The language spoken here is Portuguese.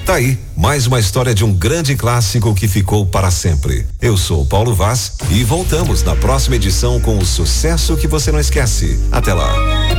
Tá aí, mais uma história de um grande clássico que ficou para sempre. Eu sou o Paulo Vaz e voltamos na próxima edição com o sucesso que você não esquece. Até lá.